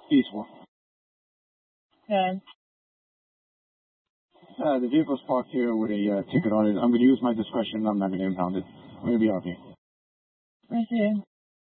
Peaceful. Good. The vehicle's parked here with a ticket on it. I'm going to use my discretion. I'm not going to impound it. I'm going to be RP. Proceed.